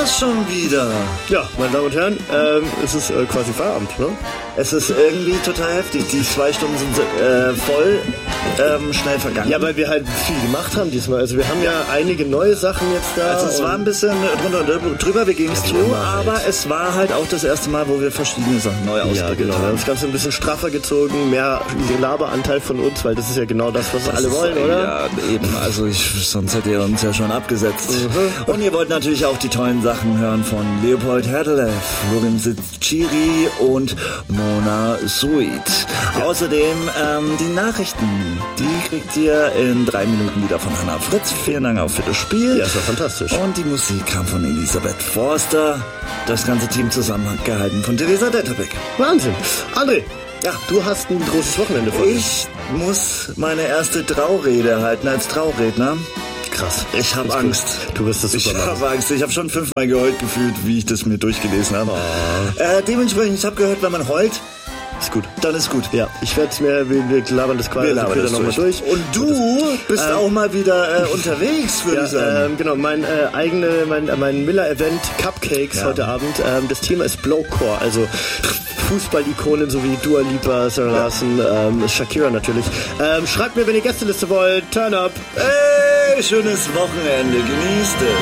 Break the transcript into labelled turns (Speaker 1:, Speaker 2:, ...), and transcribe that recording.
Speaker 1: das schon wieder.
Speaker 2: Ja, meine Damen und Herren, es ist quasi Feierabend, ne?
Speaker 1: Es ist irgendwie total heftig. Die 2 Stunden sind voll schnell vergangen.
Speaker 2: Ja, weil wir halt viel gemacht haben diesmal. Also wir haben ja einige neue Sachen jetzt da.
Speaker 1: Also es war ein bisschen drüber, wir geben es zu, aber es war halt auch das erste Mal, wo wir verschiedene Sachen neu ausprobiert haben.
Speaker 2: Ja, genau. Wir haben das Ganze ein bisschen straffer gezogen, mehr Laberanteil von uns, weil das ist ja genau das, was alle wollen, oder?
Speaker 1: Ja, eben. Also sonst hättet ihr uns ja schon abgesetzt. Und ihr wollt natürlich auch die tollen Sachen hören von Leopold Herdelev, Robin Chiri und Mona Suit. Ja. Außerdem die Nachrichten, die kriegt ihr in 3 Minuten wieder von Hannah Fritz. Vielen Dank auch für das Spiel.
Speaker 2: Ja, ist doch fantastisch.
Speaker 1: Und die Musik kam von Elisabeth Forster. Das ganze Team zusammengehalten von Theresa Detterbeck.
Speaker 2: Wahnsinn. André,
Speaker 1: ja,
Speaker 2: du hast ein großes Wochenende vor dir.
Speaker 1: Ich muss meine erste Traurede halten als Trauredner.
Speaker 2: Krass.
Speaker 1: Ich habe Angst.
Speaker 2: Du wirst das super machen.
Speaker 1: Ich habe Angst. Ich habe schon 5-mal geheult gefühlt, wie ich das mir durchgelesen habe. Dementsprechend, ich habe gehört, wenn man heult,
Speaker 2: ist gut.
Speaker 1: Dann ist gut.
Speaker 2: Ja, ich werde es mir, wir labern das quasi
Speaker 1: dann nochmal durch. Und du bist auch mal wieder unterwegs, würde ich sagen.
Speaker 2: Genau, mein Miller-Event Cupcakes heute Abend. Das Thema ist Blowcore, also Fußball-Ikonen sowie Dua Lipa, Sarah Larson, Shakira natürlich. Schreibt mir, wenn ihr Gästeliste wollt. Turn up.
Speaker 1: Hey, schönes Wochenende. Genießt es.